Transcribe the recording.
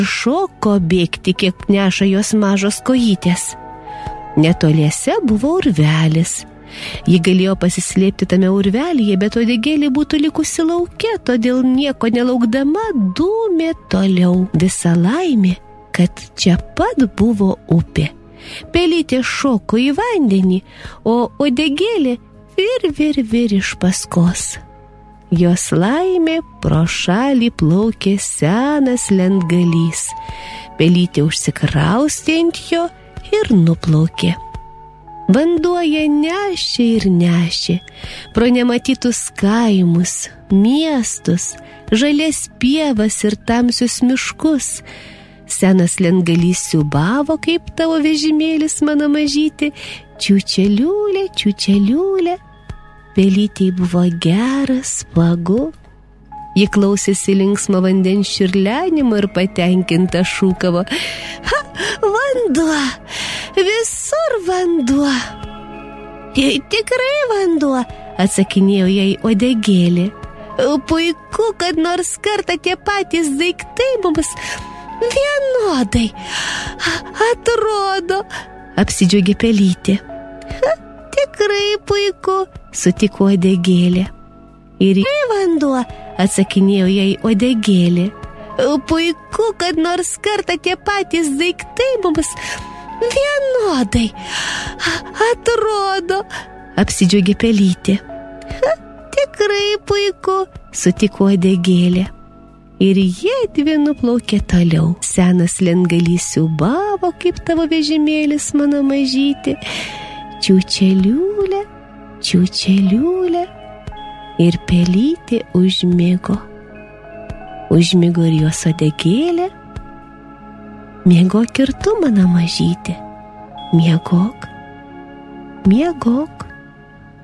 šoko bėgti, kiek neša jos mažos kojytės. Netoliese buvo urvelis. Ji galėjo pasislėpti tame urvelyje, bet uodegėlė būtų likusi lauke, todėl nieko nelaukdama dūmė toliau. Visa laimė, kad čia pat buvo upė. Pelytė šoko į vandenį, o uodegėlė vir iš paskos. Jos laimė pro šalį plaukė senas lentgalys. Pelytė užsikraustė ant jo ir nuplaukė. Vanduo ją nešė ir nešė pro nematytus kaimus, miestus, žalias pievas ir tamsius miškus. Senas lentgalys siūbavo kaip tavo vežimėlis, mano mažyti, čiūčeliulė, čiūčeliulė. Pelytei buvo geras, smagu. Ji klausėsi linksmo vandens širlenimo ir patenkinta šūkavo: "Ha, vanduo, visur vanduo." "Tikrai vanduo," atsakinėjo jai uodegėlė. "Puiku, kad nors kartą tie patys daiktai mums vienodai atrodo," apsidžiaugė pelytė. "Tikrai puiku," sutiko uodegėlė. "Ir vanduo," atsakinėjo jai uodegėlė. "Puiku, kad nors kartą tie patys daiktai mums vienodai atrodo," apsidžiaugė pelytė. "Tikrai puiku," sutiko uodegėlė. Ir jie dvi nuplaukė toliau. Senas lentgalys siūbavo kaip tavo vežimėlis, mano mažyti, čiūčeliulė, čiūčeliulė. Ir pelytė užmigo. Užmigo ir jos uodegėlė. Miegok ir tu, mano mažytė. Miegok, miegok.